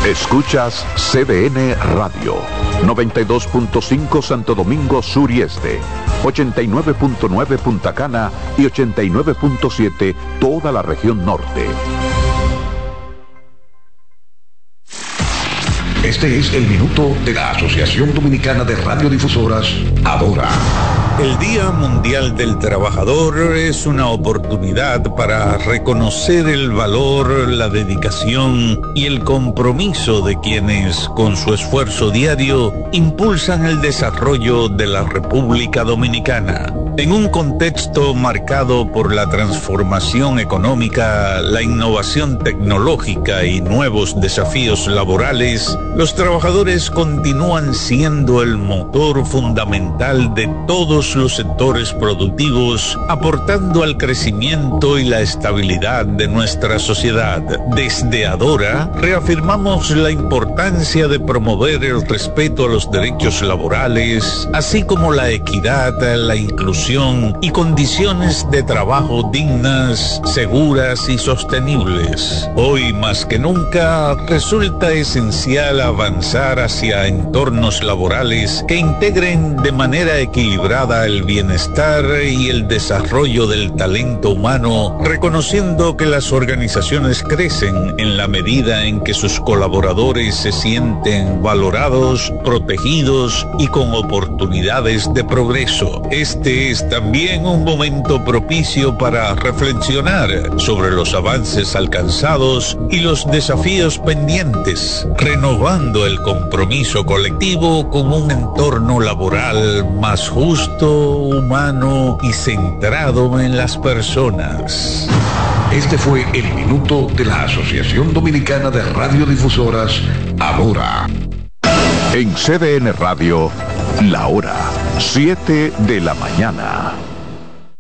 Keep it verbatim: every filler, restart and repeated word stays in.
Escuchas C D N Radio, noventa y dos punto cinco Santo Domingo Sur y Este, ochenta y nueve punto nueve Punta Cana y ochenta y nueve punto siete toda la región norte. Este es el minuto de la Asociación Dominicana de Radiodifusoras, Adora. El Día Mundial del Trabajador es una oportunidad para reconocer el valor, la dedicación y el compromiso de quienes, con su esfuerzo diario, impulsan el desarrollo de la República Dominicana. En un contexto marcado por la transformación económica, la innovación tecnológica y nuevos desafíos laborales, los trabajadores continúan siendo el motor fundamental de todos los sectores productivos, aportando al crecimiento y la estabilidad de nuestra sociedad. Desde Adora, reafirmamos la importancia de promover el respeto a los derechos laborales, así como la equidad, la inclusión y condiciones de trabajo dignas, seguras y sostenibles. Hoy más que nunca resulta esencial avanzar hacia entornos laborales que integren de manera equilibrada el bienestar y el desarrollo del talento humano, reconociendo que las organizaciones crecen en la medida en que sus colaboradores se sienten valorados, protegidos y con oportunidades de progreso. Este es también un momento propicio para reflexionar sobre los avances alcanzados y los desafíos pendientes, renovando el compromiso colectivo con un entorno laboral más justo, humano y centrado en las personas. Este fue el minuto de la Asociación Dominicana de Radiodifusoras, Adora. En C D N Radio, la hora siete de la mañana.